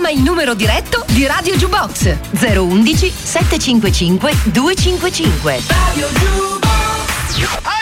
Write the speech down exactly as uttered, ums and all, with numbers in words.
chiama il numero diretto di Radio Jukebox zero uno uno sette cinque cinque due cinque cinque. Radio Jukebox.